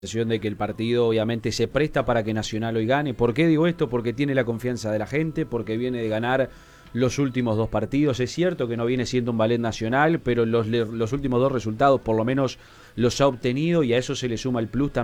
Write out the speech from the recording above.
De que el partido obviamente se presta para que Nacional hoy gane. ¿Por qué digo esto? Porque tiene la confianza de la gente, porque viene de ganar los últimos 2 partidos. Es cierto que no viene siendo un ballet Nacional, pero los últimos 2 resultados por lo menos los ha obtenido y a eso se le suma el plus también